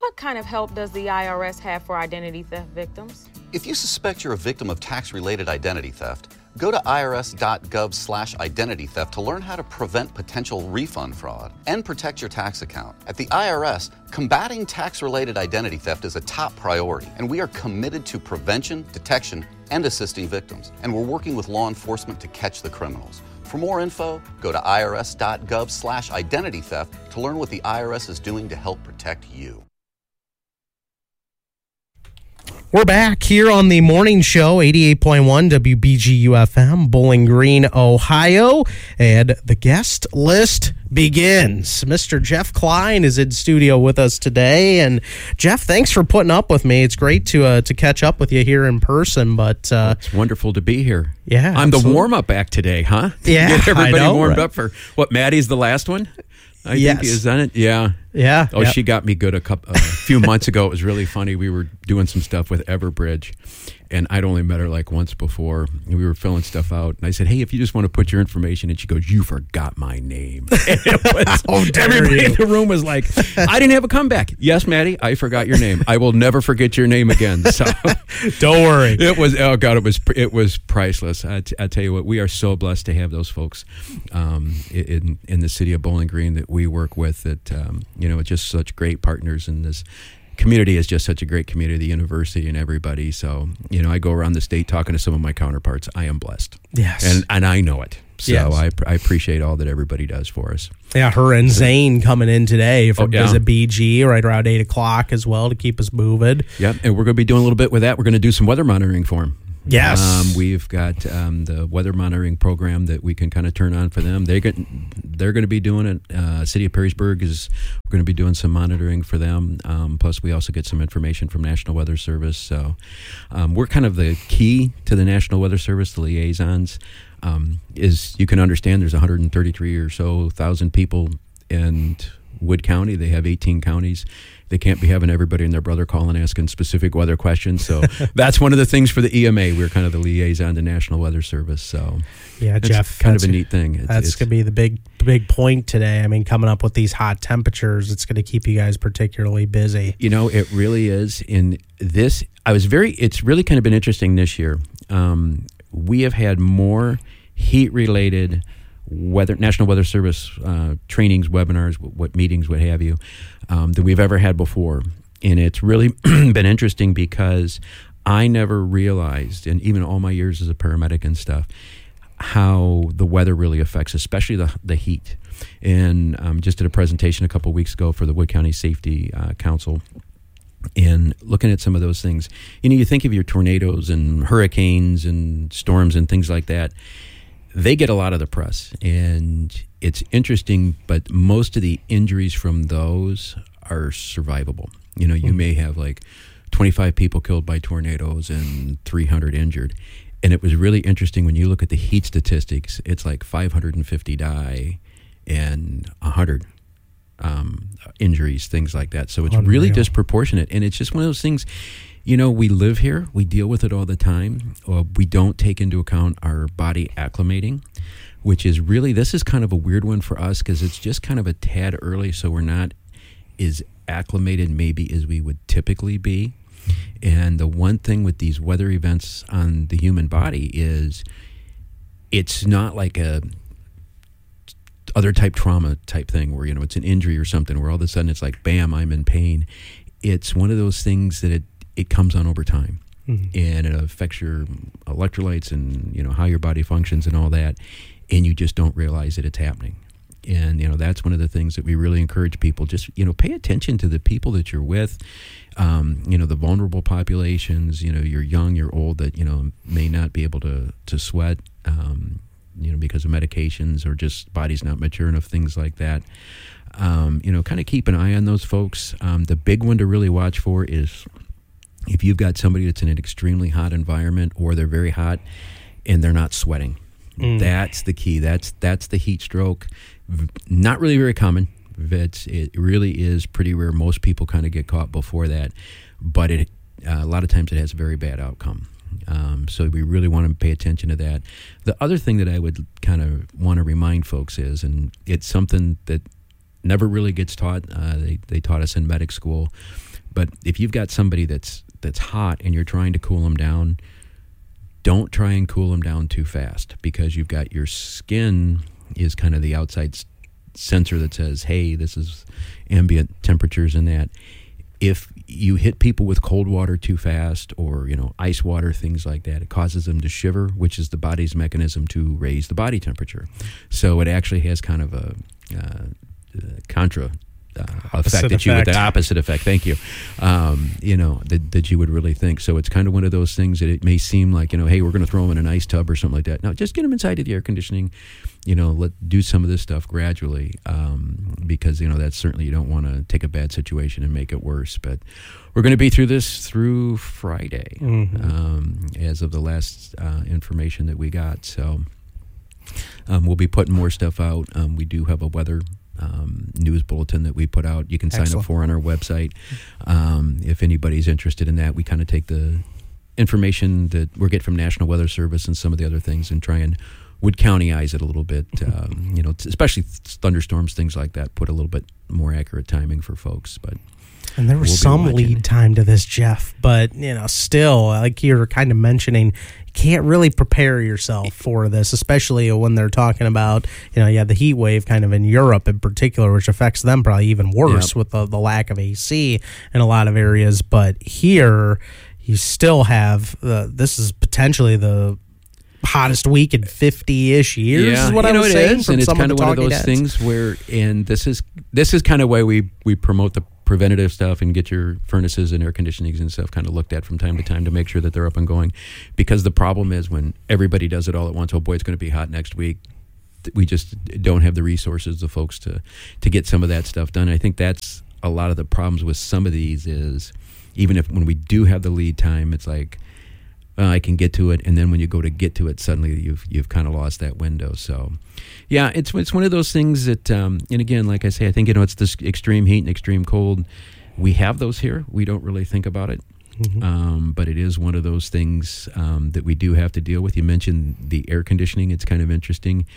What kind of help does the IRS have for identity theft victims? If you suspect you're a victim of tax-related identity theft, go to irs.gov/identity theft to learn how to prevent potential refund fraud and protect your tax account. At the IRS, combating tax-related identity theft is a top priority, and we are committed to prevention, detection, and assisting victims. And we're working with law enforcement to catch the criminals. For more info, go to irs.gov/identity theft to learn what the IRS is doing to help protect you. We're back here on the morning show, 88.1 WBGU-FM, Bowling Green, Ohio, and the guest list begins. Mr. Jeff Klein is in studio with us today, and Jeff, thanks for putting up with me. It's great to catch up with you here in person, but it's wonderful to be here. Yeah, I'm absolutely. The warm-up act today, huh? Yeah, get everybody I know, warmed up for what? Maddie's the last one. I think is that it? Yeah. Yeah. Oh, yep. She got me good a few months ago. It was really funny. We were doing some stuff with Everbridge, and I'd only met her like once before. And we were filling stuff out, and I said, "Hey, if you just want to put your information," and she goes, "You forgot my name." And it was, everybody in the room was like, "I didn't have a comeback." Yes, Maddie, I forgot your name. I will never forget your name again. So don't worry. It was it was priceless. I tell you what, we are so blessed to have those folks in the city of Bowling Green that we work with. That it's just such great partners, and this community is just such a great community, the university and everybody. So, I go around the state talking to some of my counterparts. I am blessed. Yes. And I know it. So yes. I appreciate all that everybody does for us. Yeah, her and Zane coming in today for Visit BG right around 8 o'clock as well to keep us moving. Yeah, and we're going to be doing a little bit with that. We're going to do some weather monitoring for them. Yes. We've got the weather monitoring program that we can kind of turn on for them. They're going to be doing it. City of Perrysburg we're going to be doing some monitoring for them. Plus, we also get some information from National Weather Service. So we're kind of the key to the National Weather Service, the liaisons. Is you can understand there's 133 or so thousand people in Wood County. They have 18 counties. They can't be having everybody and their brother calling asking specific weather questions. So that's one of the things for the EMA. We're kind of the liaison to National Weather Service. So yeah, Jeff, kind of a neat thing. That's going to be the big point today. I mean, coming up with these hot temperatures, it's going to keep you guys particularly busy. It really is. In this, it's really kind of been interesting this year. We have had more heat-related National Weather Service trainings, webinars, what meetings, what have you, than we've ever had before. And it's really been interesting because I never realized, and even all my years as a paramedic and stuff, how the weather really affects, especially the heat. And just did a presentation a couple of weeks ago for the Wood County Safety Council. And looking at some of those things, you think of your tornadoes and hurricanes and storms and things like that. They get a lot of the press, and it's interesting, but most of the injuries from those are survivable. You may have like 25 people killed by tornadoes and 300 injured. And it was really interesting when you look at the heat statistics, it's like 550 die and 100 injuries, things like that. So it's really disproportionate, and it's just one of those things. We live here, we deal with it all the time. We don't take into account our body acclimating, which is really, this is kind of a weird one for us because it's just kind of a tad early, so we're not as acclimated maybe as we would typically be. And the one thing with these weather events on the human body is it's not like a other type trauma type thing where, it's an injury or something where all of a sudden it's like, bam, I'm in pain. It's one of those things that it comes on over time, and it affects your electrolytes and, how your body functions and all that, and you just don't realize that it's happening. And, that's one of the things that we really encourage people, just, pay attention to the people that you're with, the vulnerable populations, you're young, you're old, that, may not be able to sweat, because of medications or just body's not mature enough, things like that. Kind of keep an eye on those folks. The big one to really watch for is if you've got somebody that's in an extremely hot environment or they're very hot and they're not sweating. That's the key. That's the heat stroke. Not really very common. It really is pretty rare. Most people kind of get caught before that, but a lot of times it has a very bad outcome. So we really want to pay attention to that. The other thing that I would kind of want to remind folks is, and it's something that never really gets taught, they taught us in medic school, But if you've got somebody that's hot and you're trying to cool them down, don't try and cool them down too fast, because you've got your skin is kind of the outside sensor that says, hey, this is ambient temperatures and that. If you hit people with cold water too fast, or, ice water, things like that, it causes them to shiver, which is the body's mechanism to raise the body temperature. So it actually has kind of a contra effect that you would, the opposite effect. Thank you. That you would really think. So it's kind of one of those things that it may seem like, hey, we're going to throw them in an ice tub or something like that. No, just get them inside of the air conditioning. Do some of this stuff gradually, because that's certainly, you don't want to take a bad situation and make it worse. But we're going to be through this through Friday, as of the last information that we got. So we'll be putting more stuff out. We do have a weather news bulletin that we put out. You can sign up for on our website. If anybody's interested in that, we kind of take the information that we get from National Weather Service and some of the other things and try and Wood County-ize it a little bit, especially thunderstorms, things like that, put a little bit more accurate timing for folks. And there was some lead time to this, Jeff, but, still, like you're kind of mentioning, you can't really prepare yourself for this, especially when they're talking about, you have the heat wave kind of in Europe in particular, which affects them probably even worse with the lack of AC in a lot of areas. But here, you still have, this is potentially the hottest week in 50-ish years, is what I was saying. And it's kind of one of those things where, and this is kind of why we promote the preventative stuff and get your furnaces and air conditionings and stuff kind of looked at from time to time to make sure that they're up and going. Because the problem is when everybody does it all at once, oh boy, it's going to be hot next week. We just don't have the resources, the folks to get some of that stuff done. I think that's a lot of the problems with some of these is, even if when we do have the lead time, it's like, I can get to it, and then when you go to get to it, suddenly you've kind of lost that window. So, yeah, it's one of those things that, and again, like I say, I think it's this extreme heat and extreme cold. We have those here. We don't really think about it, but it is one of those things that we do have to deal with. You mentioned the air conditioning; it's kind of interesting.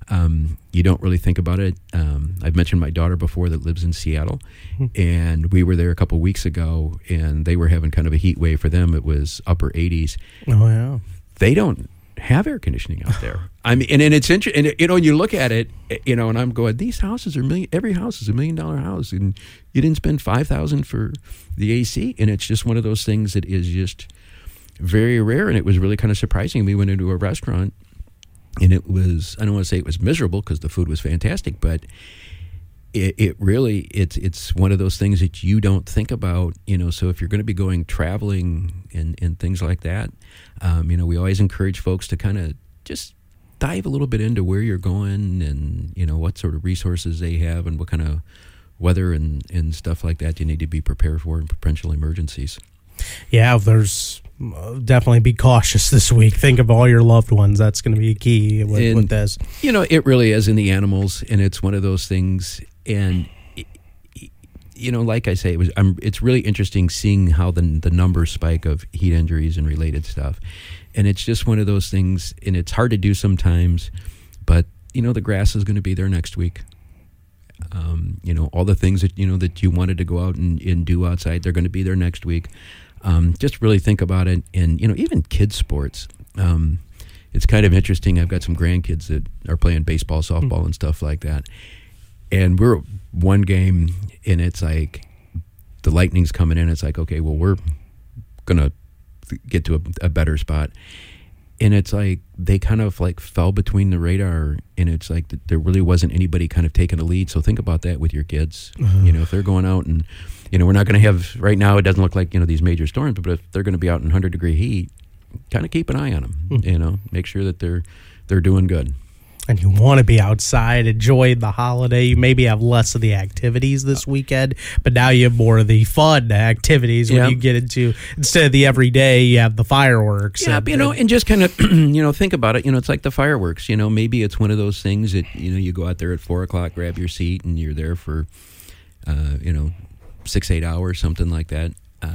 You don't really think about it. I've mentioned my daughter before that lives in Seattle, and we were there a couple weeks ago, and they were having kind of a heat wave for them. It was upper 80s. Oh, yeah. They don't have air conditioning out there. I mean, and it's interesting, and you look at it, and I'm going, these houses are every house is $1 million house, and you didn't spend $5,000 for the AC, and it's just one of those things that is just very rare, and it was really kind of surprising. We went into a restaurant, and it was, I don't want to say it was miserable because the food was fantastic, but it really, it's one of those things that you don't think about, so if you're going to be going traveling and things like that, we always encourage folks to kind of just dive a little bit into where you're going and, what sort of resources they have and what kind of weather and stuff like that you need to be prepared for in potential emergencies. Yeah, there's definitely be cautious this week. Think of all your loved ones. That's going to be key with this. It really is in the animals, and it's one of those things. And like I say, it's really interesting seeing how the numbers spike of heat injuries and related stuff. And it's just one of those things, and it's hard to do sometimes. But the grass is going to be there next week. All the things that that you wanted to go out and do outside, they're going to be there next week. Just really think about it, and even kids sports. It's kind of interesting. I've got some grandkids that are playing baseball, softball, and stuff like that. And we're one game, and it's like the Lightning's coming in. It's like, okay, well, we're gonna get to a better spot. And it's like they kind of like fell between the radar, and it's like there really wasn't anybody kind of taking a lead. So think about that with your kids. If they're going out and, we're not going to have, right now it doesn't look like, these major storms, but if they're going to be out in 100-degree heat, kind of keep an eye on them, make sure that they're doing good. And you want to be outside, enjoy the holiday. You maybe have less of the activities this weekend, but now you have more of the fun activities when you get into, instead of the everyday, you have the fireworks. Yeah, and just kind of, think about it. It's like the fireworks. Maybe it's one of those things that, you go out there at 4 o'clock, grab your seat, and you're there for, 6-8 hours, something like that.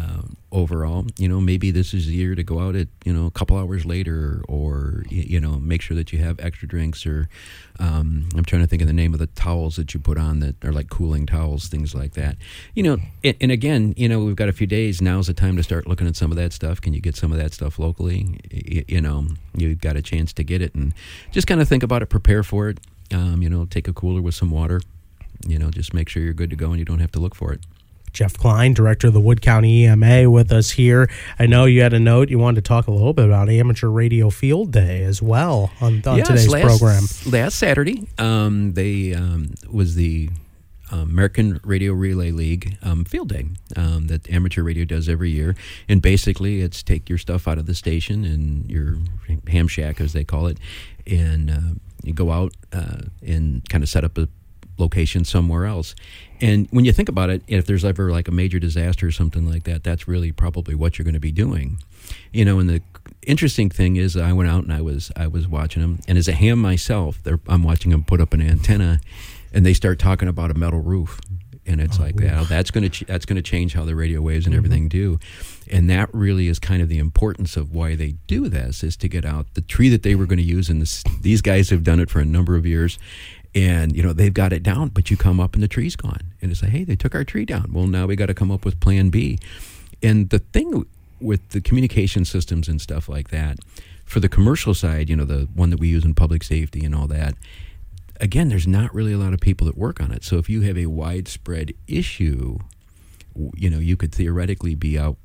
overall. Maybe this is the year to go out at, a couple hours later, or, make sure that you have extra drinks, or I'm trying to think of the name of the towels that you put on that are like cooling towels, things like that. And again, we've got a few days. Now's the time to start looking at some of that stuff. Can you get some of that stuff locally? You've got a chance to get it, and just kind of think about it, prepare for it. Take a cooler with some water, just make sure you're good to go and you don't have to look for it. Jeff Klein, director of the Wood County EMA, with us here. I know you had a note. You wanted to talk a little bit about Amateur Radio Field Day as well on today's program. Last Saturday, they was the American Radio Relay League Field Day that Amateur Radio does every year. And basically, it's take your stuff out of the station and your ham shack, as they call it, and you go out and kind of set up a location somewhere else. And when you think about it, if there's ever like a major disaster or something like that, that's really probably what you're going to be doing. And the interesting thing is, I went out and I was watching them, and as a ham myself, I'm watching them put up an antenna, and they start talking about a metal roof, and it's that's going to change how the radio waves and everything do. And that really is kind of the importance of why they do this, is to get out the tree that they were going to use. And these guys have done it for a number of years. And, they've got it down, but you come up and the tree's gone. And it's like, hey, they took our tree down. Well, now we got to come up with plan B. And the thing with the communication systems and stuff like that, for the commercial side, the one that we use in public safety and all that, again, there's not really a lot of people that work on it. So if you have a widespread issue, you could theoretically be out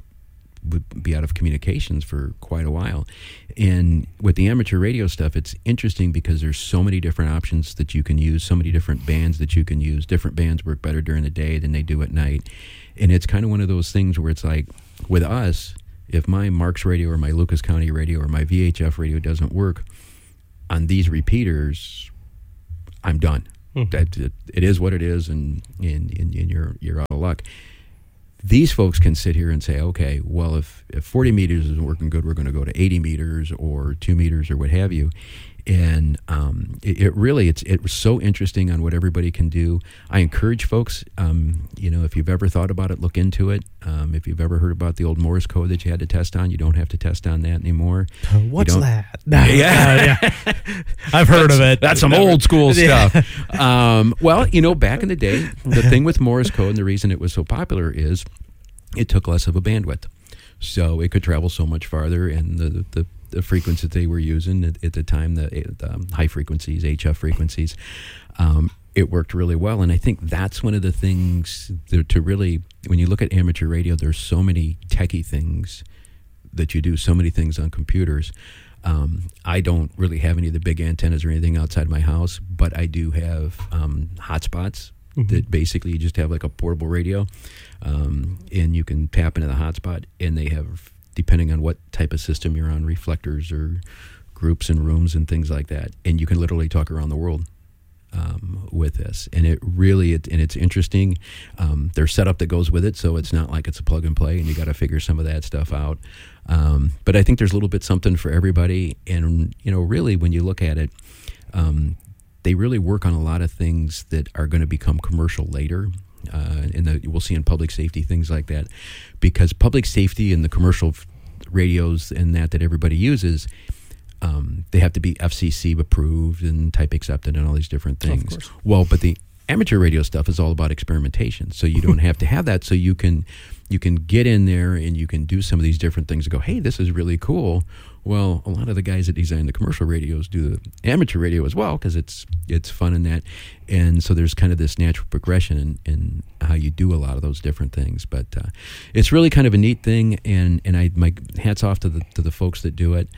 of communications for quite a while. And with the amateur radio stuff, it's interesting because there's so many different options that you can use, so many different bands that you can use. Different bands work better during the day than they do at night. And it's kind of one of those things where it's like, with us, if my Marks radio or my Lucas County radio or my VHF radio doesn't work on these repeaters, I'm done. Mm-hmm. It is what it is, and you're out of luck. These folks can sit here and say, okay, well, if 40 meters isn't working good, we're going to go to 80 meters or 2 meters or what have you. And it really, it's so interesting on what everybody can do. I encourage folks, if you've ever thought about it, look into it. If you've ever heard about the old Morse code that you had to test on, you don't have to test on that anymore. What's that? Yeah. I've heard of it. That's some old school stuff. Well, back in the day, the thing with Morse code and the reason it was so popular is it took less of a bandwidth. So it could travel so much farther, and the frequencies they were using at the time, the high frequencies, HF frequencies, it worked really well. And I think that's one of the things to really, when you look at amateur radio, there's so many techie things that you do, so many things on computers. I don't really have any of the big antennas or anything outside my house, but I do have hotspots. Mm-hmm. That basically you just have like a portable radio, and you can tap into the hotspot, and they have, depending on what type of system you're on, reflectors or groups and rooms and things like that. And you can literally talk around the world with this. And it really, it's interesting. There's setup that goes with it, so it's not like it's a plug and play, and you got to figure some of that stuff out. But I think there's a little bit something for everybody. And, really, when you look at it, they really work on a lot of things that are going to become commercial later. We'll see in public safety, things like that, because public safety and the commercial radios and that everybody uses, they have to be FCC approved and type accepted and all these different things. Well, but the amateur radio stuff is all about experimentation, so you don't have to have that. So you can get in there and you can do some of these different things and go, hey, this is really cool. Well, a lot of the guys that design the commercial radios do the amateur radio as well, because it's fun in that. And so there's kind of this natural progression in how you do a lot of those different things. But it's really kind of a neat thing, and my hats off to the folks that do it.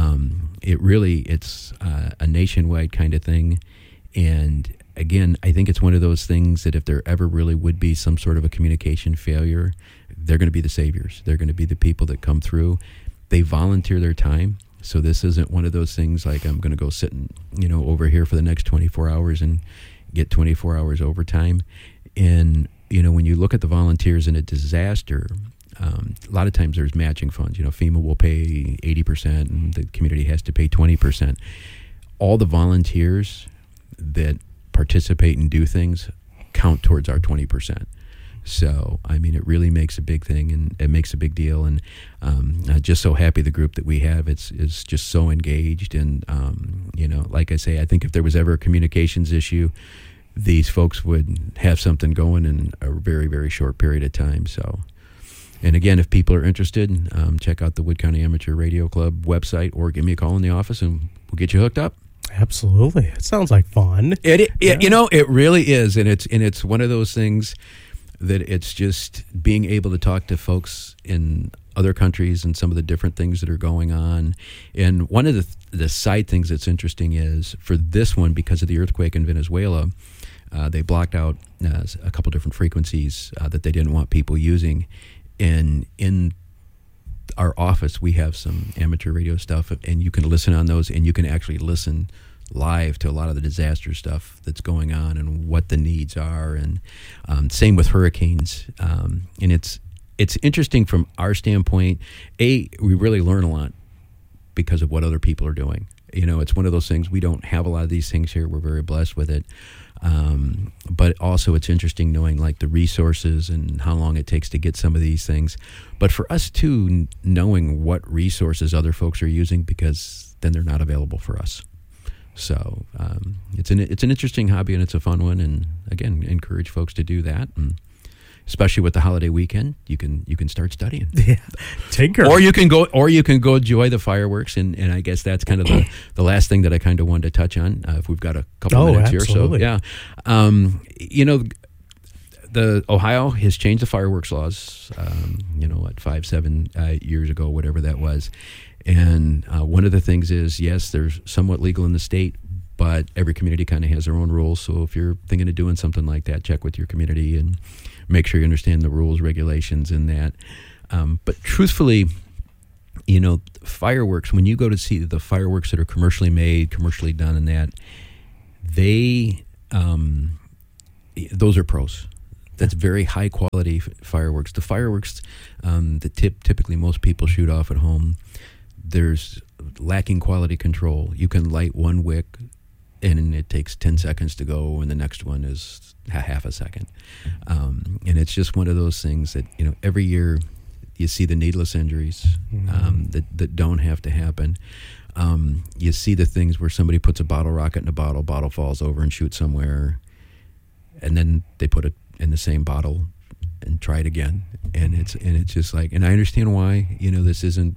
It's a nationwide kind of thing. And again, I think it's one of those things that if there ever really would be some sort of a communication failure, they're going to be the saviors. They're going to be the people that come through. They volunteer their time. So this isn't one of those things like I'm going to go sit over here for the next 24 hours and get 24 hours overtime. And, when you look at the volunteers in a disaster, a lot of times there's matching funds. FEMA will pay 80% and the community has to pay 20%. All the volunteers that participate and do things count towards our 20%. So, I mean, it really makes a big thing, and it makes a big deal. And just so happy the group that we have is just so engaged. And, like I say, I think if there was ever a communications issue, these folks would have something going in a very, very short period of time. So, and again, if people are interested, check out the Wood County Amateur Radio Club website or give me a call in the office and we'll get you hooked up. Absolutely. It sounds like fun. It really is. And it's one of those things that it's just being able to talk to folks in other countries and some of the different things that are going on. And one of the side things that's interesting is for this one, because of the earthquake in Venezuela, they blocked out a couple different frequencies that they didn't want people using. And in our office, we have some amateur radio stuff, and you can listen on those, and you can actually listen live to a lot of the disaster stuff that's going on and what the needs are. And same with hurricanes. And it's interesting from our standpoint. We really learn a lot because of what other people are doing. It's one of those things, we don't have a lot of these things here. We're very blessed with it. But also it's interesting knowing like the resources and how long it takes to get some of these things. But for us too, knowing what resources other folks are using, because then they're not available for us. So it's an interesting hobby, and it's a fun one. And again, encourage folks to do that. And especially with the holiday weekend, you can start studying. Yeah, tinker. Or you can go enjoy the fireworks. And I guess that's kind of the last thing that I kind of wanted to touch on. If we've got a couple minutes absolutely. Here, so yeah, the Ohio has changed the fireworks laws. 5-7 years ago, whatever that was. And one of the things is, yes, there's somewhat legal in the state, but every community kind of has their own rules. So if you're thinking of doing something like that, check with your community and make sure you understand the rules, regulations, and that. But truthfully, fireworks, when you go to see the fireworks that are commercially made, commercially done, and that, those are pros. That's very high quality fireworks. The fireworks that typically most people shoot off at home, there's lacking quality control. You can light one wick and it takes 10 seconds to go, and the next one is half a second. And it's just one of those things that, every year you see the needless injuries that don't have to happen. You see the things where somebody puts a bottle rocket in a bottle falls over and shoots somewhere, and then they put it in the same bottle and try it again. And it's just like, and I understand why, this isn't,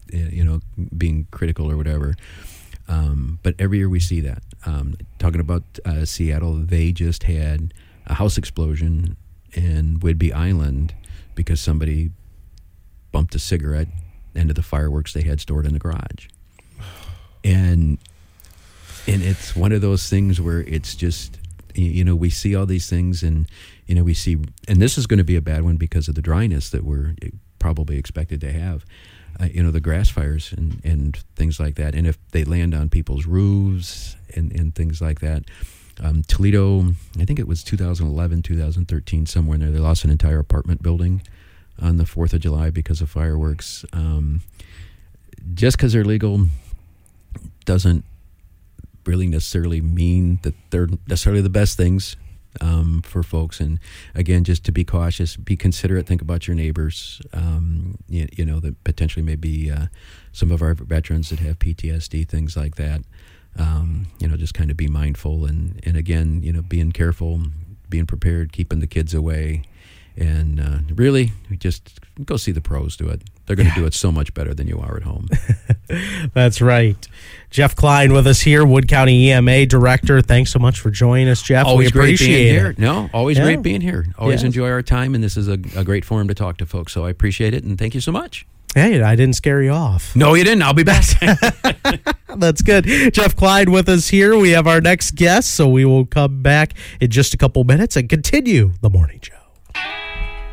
being critical or whatever. But every year we see that. Talking about Seattle, they just had a house explosion in Whidbey Island because somebody bumped a cigarette into the fireworks they had stored in the garage. And it's one of those things where it's just, we see all these things, and, we see, and this is going to be a bad one because of the dryness that we're probably expected to have. The grass fires and things like that. And if they land on people's roofs and things like that. Toledo, I think it was 2011, 2013, somewhere in there, they lost an entire apartment building on the 4th of July because of fireworks. Just because they're legal doesn't really necessarily mean that they're necessarily the best things for folks. And again, just to be cautious, be considerate, think about your neighbors, that potentially may be some of our veterans that have PTSD, things like that. Just kind of be mindful and again, being careful, being prepared, keeping the kids away, and really just go see the pros do it. They're going to do it so much better than you are at home. That's right. Jeff Klein with us here, Wood County EMA Director. Thanks so much for joining us, Jeff. Always we appreciate great being it. here. No, always great being here. Always enjoy our time, and this is a great forum to talk to folks. So I appreciate it, and thank you so much. Hey, I didn't scare you off. No, you didn't. I'll be back. That's good. Jeff Klein with us here. We have our next guest, so we will come back in just a couple minutes and continue the morning show.